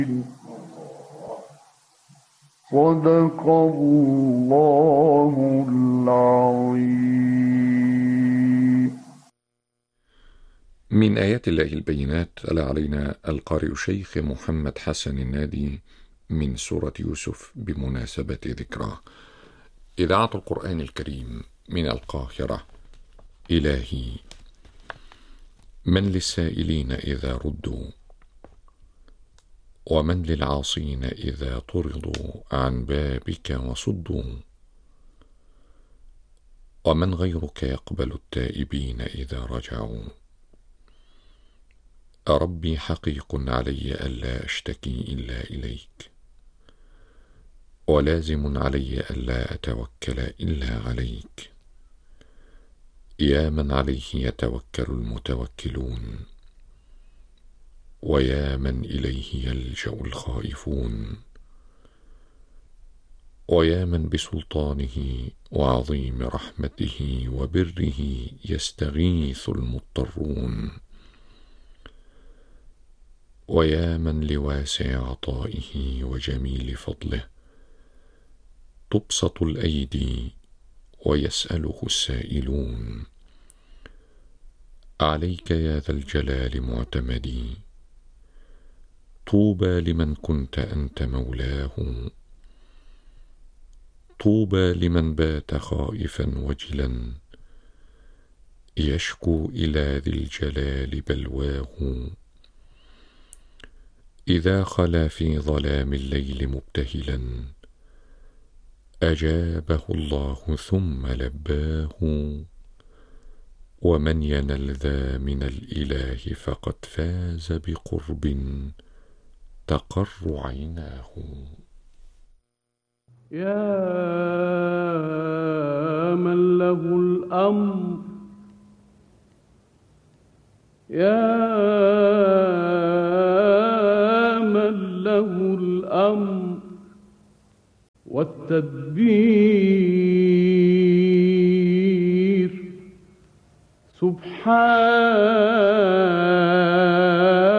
صدق الله العظيم. من آيات الله البينات ألا علينا القارئ الشيخ محمد حسن النادي من سورة يوسف بمناسبة ذكراه. إذاعة القرآن الكريم من القاهرة. إلهي من للسائلين إذا ردوا، ومن للعاصين إذا طردوا عن بابك وصدوا، ومن غيرك يقبل التائبين إذا رجعوا. ربي حقيق علي ألا أشتكي إلا إليك، ولازم علي ألا أتوكل إلا عليك. يا من عليه يتوكل المتوكلون، ويا من إليه يلجأ الخائفون، ويا من بسلطانه وعظيم رحمته وبره يستغيث المضطرون، ويا من لواسع عطائه وجميل فضله تبسط الأيدي ويسأله السائلون. عليك يا ذا الجلال معتمدي، طوبى لمن كنت أنت مولاه، طوبى لمن بات خائفا وجلا يشكو إلى ذي الجلال بلواه. إذا خلا في ظلام الليل مبتهلا أجابه الله ثم لباه. ومن ينل ذا من الإله فقد فاز بقرب تقر عيناه. يا من له الأمر، يا من له الأمر والتدبير، سبحان